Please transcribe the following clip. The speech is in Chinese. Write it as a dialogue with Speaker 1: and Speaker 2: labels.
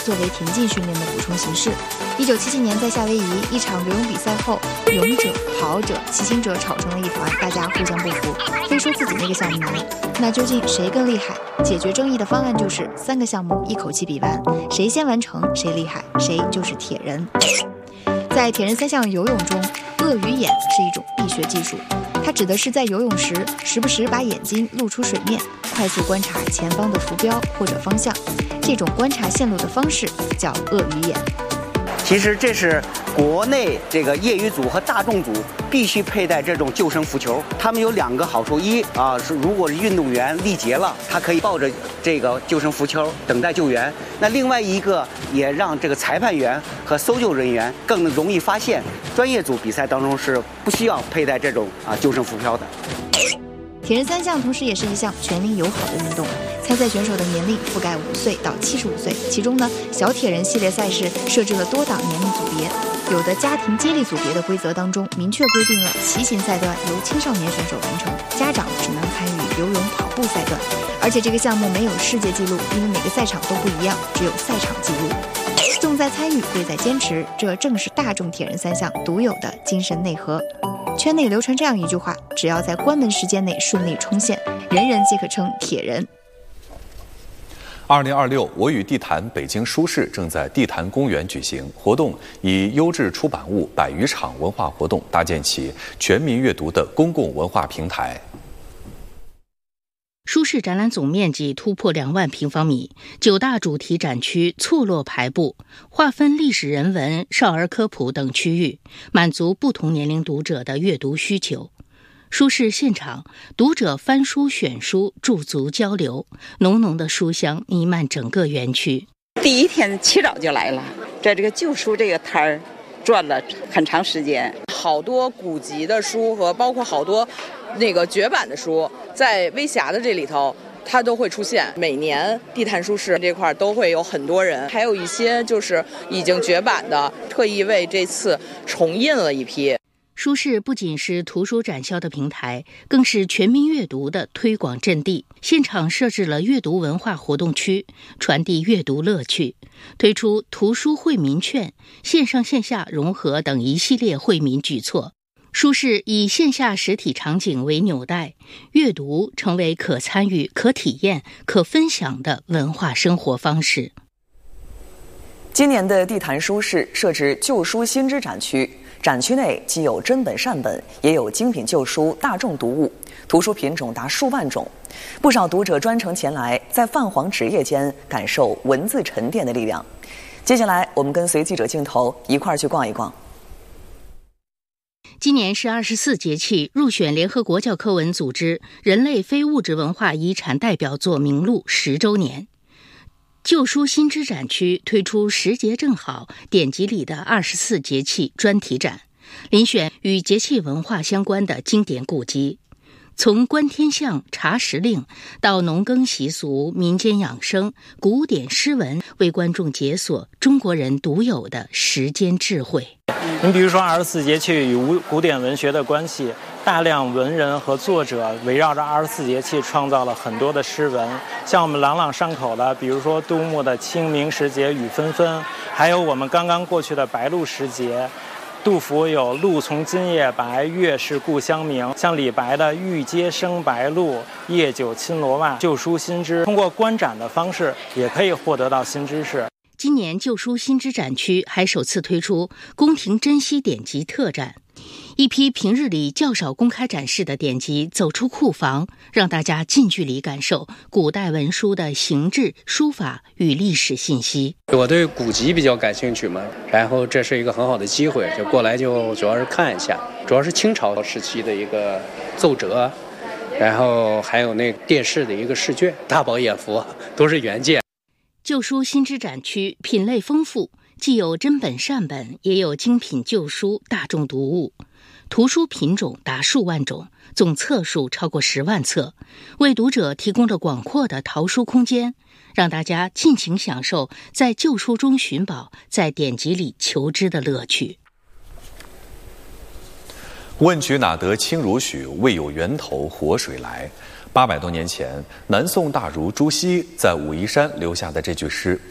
Speaker 1: 作为田径训练的补充形式。1977年在夏威夷一场游泳比赛后，泳者、跑者、骑行者吵成了一团，大家互相不服，非说自己那个项目难。那究竟谁更厉害？解决争议的方案就是3个项目一口气比完，谁先完成谁厉害，谁就是铁人。在铁人3项游泳中，鳄鱼眼是一种必学技术，它指的是在游泳时时不时把眼睛露出水面，快速观察前方的浮标或者方向。这种观察线路的方式叫鳄鱼眼。
Speaker 2: 其实这是国内这个业余组和大众组必须佩戴这种救生浮球，他们有2个好处：一是如果是运动员力竭了，他可以抱着这个救生浮球等待救援；那另外一个也让这个裁判员和搜救人员更容易发现。专业组比赛当中是不需要佩戴这种救生浮漂的。
Speaker 1: 铁人3项同时也是一项全龄友好的运动，参赛选手的年龄覆盖5岁到75岁，其中呢，小铁人系列赛事设置了多档年龄组别，有的家庭接力组别的规则当中明确规定了骑行赛段由青少年选手完成，家长只能参与游泳、跑步赛段，而且这个项目没有世界纪录，因为每个赛场都不一样，只有赛场纪录。重在参与，贵在坚持，这正是大众铁人3项独有的精神内核。圈内流传这样一句话：只要在关门时间内顺利冲线，人人皆可称铁人。
Speaker 3: 2026我与地坛北京书市正在地坛公园举行活动，以优质出版物100余场文化活动搭建起全民阅读的公共文化平台。
Speaker 4: 书市展览总面积突破2万平方米，9大主题展区错落排布，划分历史人文、少儿科普等区域，满足不同年龄读者的阅读需求。书市现场，读者翻书选书，驻足交流，浓浓的书香弥漫整个园区。
Speaker 5: 第一天起早就来了，在这个旧书这个摊儿转了很长时间，
Speaker 6: 好多古籍的书和包括好多那个绝版的书，在微匣的这里头它都会出现。每年地坛书市这块都会有很多人，还有一些就是已经绝版的，特意为这次重印了一批。
Speaker 4: 书市不仅是图书展销的平台，更是全民阅读的推广阵地。现场设置了阅读文化活动区，传递阅读乐趣，推出图书惠民券、线上线下融合等一系列惠民举措。书市以线下实体场景为纽带，阅读成为可参与、可体验、可分享的文化生活方式。
Speaker 7: 今年的地坛书市设置旧书新知展区，展区内既有真本善本，也有精品旧书、大众读物，图书品种达数万种。不少读者专程前来，在泛黄纸页间感受文字沉淀的力量。接下来，我们跟随记者镜头一块儿去逛一逛。
Speaker 4: 今年是24节气入选联合国教科文组织人类非物质文化遗产代表作名录10周年。旧书新知展区推出时节正好典籍里的24节气专题展，遴选与节气文化相关的经典古籍，从观天象、查时令到农耕习俗、民间养生、古典诗文，为观众解锁中国人独有的时间智慧。
Speaker 8: 你比如说24节气与古典文学的关系，大量文人和作者围绕着24节气创造了很多的诗文，像我们朗朗上口的，比如说杜牧的清明时节雨纷纷，还有我们刚刚过去的白露时节，杜甫有露从今夜白，月是故乡明，像李白的玉阶生白露，夜久侵罗袜，旧书新知，通过观展的方式也可以获得到新知识。
Speaker 4: 今年旧书新知展区还首次推出宫廷珍稀典籍特展，一批平日里较少公开展示的典籍走出库房，让大家近距离感受古代文书的形制、书法与历史信息。
Speaker 9: 我对古籍比较感兴趣嘛，然后这是一个很好的机会，就过来就主要是看一下，主要是清朝时期的一个奏折，然后还有那电视的一个试卷，大饱眼福，都是原件。
Speaker 4: 旧书新知展区品类丰富，既有真本善本，也有精品旧书、大众读物，图书品种达数万种，总册数超过10万册，为读者提供着广阔的淘书空间，让大家尽情享受在旧书中寻宝，在典籍里求知的乐趣。
Speaker 3: 问渠哪得清如许，为有源头活水来。800多年前，南宋大儒朱熹在武夷山留下的这句诗